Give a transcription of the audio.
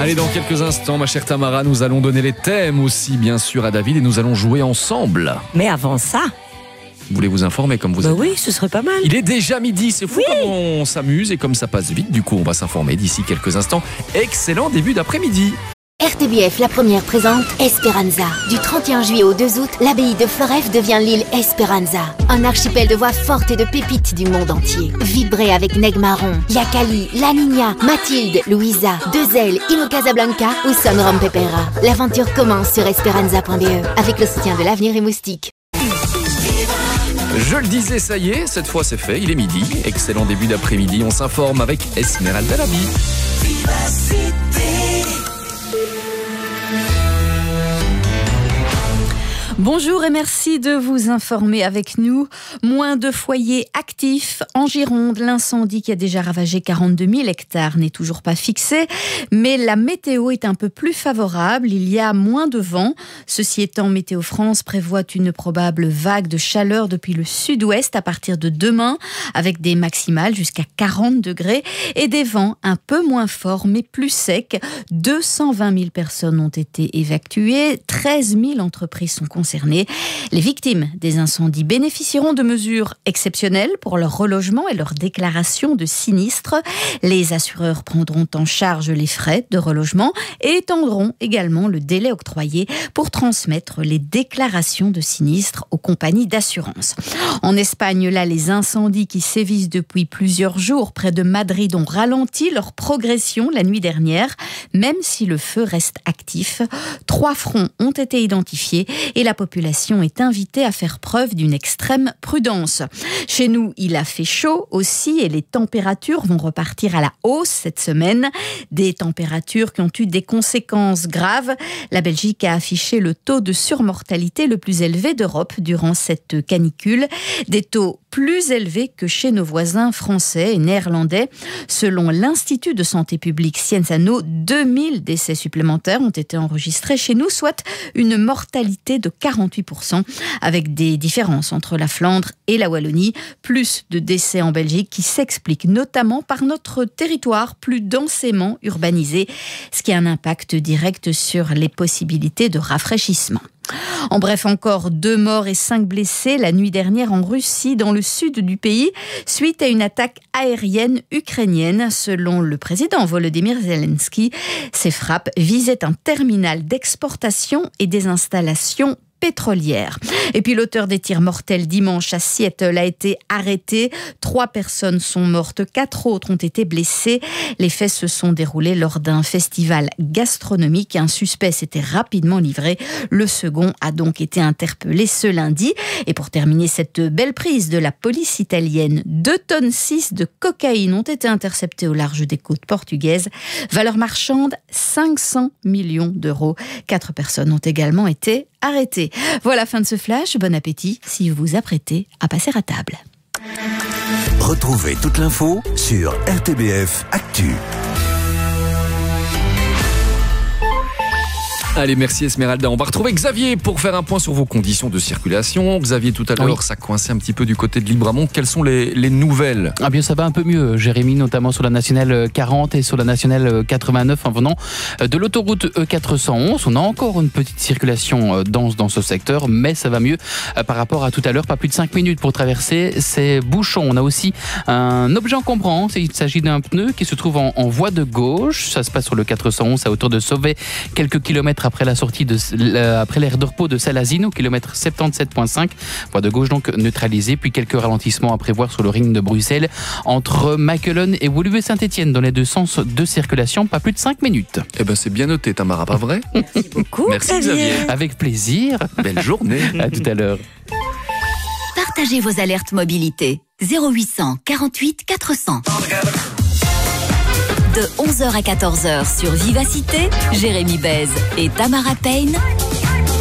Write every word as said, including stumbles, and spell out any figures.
Allez, dans quelques instants, ma chère Tamara, nous allons donner les thèmes aussi, bien sûr, à David et nous allons jouer ensemble. Mais avant ça... Vous voulez vous informer comme vous bah êtes. Oui, ce serait pas mal. Il est déjà midi, c'est fou oui. Comme on s'amuse et comme ça passe vite. Du coup, on va s'informer d'ici quelques instants. Excellent début d'après-midi. R T B F, la première, présente Esperanza. Du trente et un juillet au deux août, l'abbaye de Floreffe devient l'île Esperanza. Un archipel de voix fortes et de pépites du monde entier. Vibrez avec Neg Marron, Yakali, La Niña, Mathilde, Louisa, Deux Ailes, Imo Casablanca ou Son Rom Pepera. L'aventure commence sur esperanza point b e avec le soutien de l'Avenir et Moustique. Je le disais, ça y est, cette fois c'est fait, il est midi. Excellent début d'après-midi, on s'informe avec Esmeralda Labi. Bonjour et merci de vous informer avec nous. Moins de foyers actifs en Gironde. L'incendie qui a déjà ravagé quarante-deux mille hectares n'est toujours pas fixé, mais la météo est un peu plus favorable. Il y a moins de vent. Ceci étant, Météo France prévoit une probable vague de chaleur depuis le sud-ouest à partir de demain, avec des maximales jusqu'à quarante degrés et des vents un peu moins forts mais plus secs. deux cent vingt mille personnes ont été évacuées, treize mille entreprises sont concernées. Les victimes des incendies bénéficieront de mesures exceptionnelles pour leur relogement et leur déclaration de sinistre. Les assureurs prendront en charge les frais de relogement et étendront également le délai octroyé pour transmettre les déclarations de sinistre aux compagnies d'assurance. En Espagne, là, les incendies qui sévissent depuis plusieurs jours près de Madrid ont ralenti leur progression la nuit dernière, même si le feu reste actif. Trois fronts ont été identifiés et la population est invitée à faire preuve d'une extrême prudence. Chez nous, il a fait chaud aussi et les températures vont repartir à la hausse cette semaine. Des températures qui ont eu des conséquences graves. La Belgique a affiché le taux de surmortalité le plus élevé d'Europe durant cette canicule. Des taux plus élevés que chez nos voisins français et néerlandais. Selon l'Institut de santé publique Sciences-Anno, deux mille décès supplémentaires ont été enregistrés chez nous, soit une mortalité de quarante-huit pour cent, avec des différences entre la Flandre et la Wallonie. Plus de décès en Belgique qui s'expliquent notamment par notre territoire plus densément urbanisé, ce qui a un impact direct sur les possibilités de rafraîchissement. En bref, encore deux morts et cinq blessés la nuit dernière en Russie, dans le sud du pays, suite à une attaque aérienne ukrainienne. Selon le président Volodymyr Zelensky, ces frappes visaient un terminal d'exportation et des installations pétrolière. Et puis l'auteur des tirs mortels dimanche à Seattle a été arrêté. Trois personnes sont mortes, quatre autres ont été blessées. Les faits se sont déroulés lors d'un festival gastronomique. Un suspect s'était rapidement livré. Le second a donc été interpellé ce lundi. Et pour terminer cette belle prise de la police italienne, deux tonnes six de cocaïne ont été interceptées au large des côtes portugaises. Valeur marchande, cinq cents millions d'euros. Quatre personnes ont également été arrêtées. Voilà, fin de ce flash. Bon appétit si vous vous apprêtez à passer à table. Retrouvez toute l'info sur R T B F Actu. Allez, merci Esmeralda. On va retrouver Xavier pour faire un point sur vos conditions de circulation. Xavier, tout à l'heure, oui. Ça coinçait un petit peu du côté de l'île Bramont. Quelles sont les, les nouvelles ? Ah bien, ça va un peu mieux, Jérémy, notamment sur la nationale quarante et sur la nationale quatre-vingt-neuf en venant de l'autoroute E quatre cent onze. On a encore une petite circulation dense dans ce secteur, mais ça va mieux par rapport à tout à l'heure. Pas plus de cinq minutes pour traverser ces bouchons. On a aussi un objet encombrant. Il s'agit d'un pneu qui se trouve en, en voie de gauche. Ça se passe sur le quatre cent onze à hauteur de Sauvet, quelques kilomètres après la sortie de euh, après l'aire de repos de Salazine au kilomètre soixante-dix-sept virgule cinq, voie de gauche donc neutralisée, puis quelques ralentissements à prévoir sur le ring de Bruxelles entre Maquelon et Woluwe-Saint-Étienne dans les deux sens de circulation, pas plus de cinq minutes. Eh ben c'est bien noté, Tamara, pas vrai ? Merci beaucoup. Merci Xavier. Avec plaisir. Belle journée. À tout à l'heure. Partagez vos alertes mobilité. zéro huit cent quarante-huit quatre cents. De onze heures à quatorze heures sur Vivacité, Jérémy Bèze et Tamara Payne